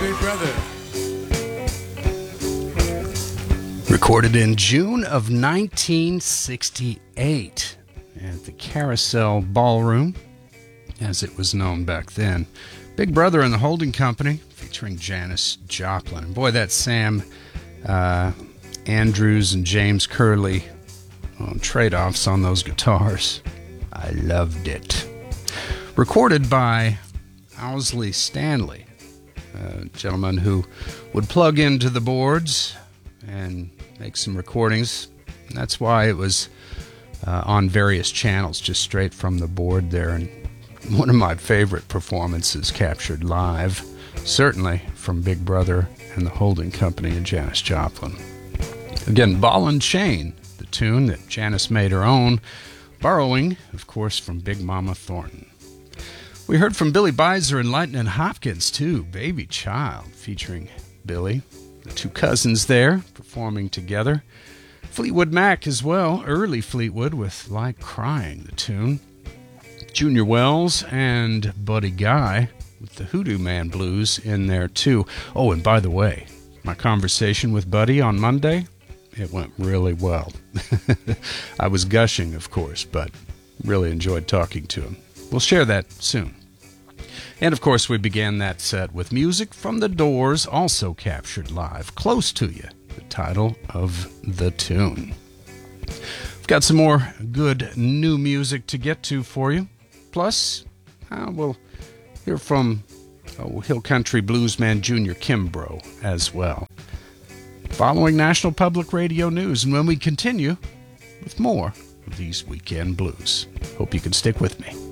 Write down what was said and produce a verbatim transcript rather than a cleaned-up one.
Big Brother. Recorded in June of nineteen sixty-eight at the Carousel Ballroom, as it was known back then. Big Brother and the Holding Company, featuring Janis Joplin. And boy, that Sam uh, Andrews and James Curley oh, trade-offs on those guitars. I loved it. Recorded by Owsley Stanley, a gentleman who would plug into the boards and make some recordings. That's why it was uh, on various channels, just straight from the board there. And one of my favorite performances captured live, certainly from Big Brother and the Holding Company and Janis Joplin. Again, Ball and Chain, the tune that Janis made her own, borrowing, of course, from Big Mama Thornton. We heard from Billy Beiser and Lightnin' Hopkins, too, Baby Child, featuring Billy. The two cousins there performing together. Fleetwood Mac as well, early Fleetwood with Like Crying, the tune. Junior Wells and Buddy Guy with the Hoodoo Man Blues in there too. Oh, and by the way, my conversation with Buddy on Monday, it went really well. I was gushing, of course, but really enjoyed talking to him. We'll share that soon. And of course, we began that set with music from The Doors, also captured live, Close to You, the title of the tune. We've got some more good new music to get to for you. Plus, uh, we'll hear from oh, Hill Country bluesman Junior Kimbrough as well. Following National Public Radio News, and when we continue with more of these weekend blues. Hope you can stick with me.